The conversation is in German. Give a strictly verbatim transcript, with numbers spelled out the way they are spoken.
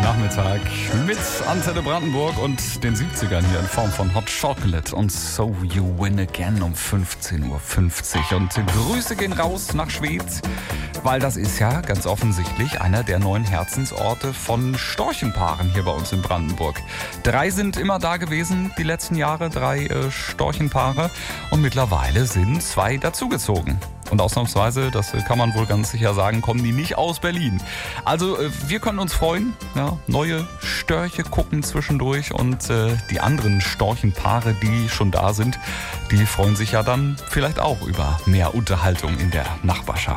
Nachmittag mit Antenne Brandenburg und den siebzigern hier in Form von Hot Chocolate und So You Win Again um fünfzehn Uhr fünfzig. Und Grüße gehen raus nach Schwedt, weil das ist ja ganz offensichtlich einer der neuen Herzensorte von Storchenpaaren hier bei uns in Brandenburg. Drei sind immer da gewesen die letzten Jahre, drei äh, Storchenpaare, und mittlerweile sind zwei dazugezogen. Und ausnahmsweise, das kann man wohl ganz sicher sagen, kommen die nicht aus Berlin. Also wir können uns freuen, ja, neue Störche gucken zwischendurch, und äh, die anderen Storchenpaare, die schon da sind, die freuen sich ja dann vielleicht auch über mehr Unterhaltung in der Nachbarschaft.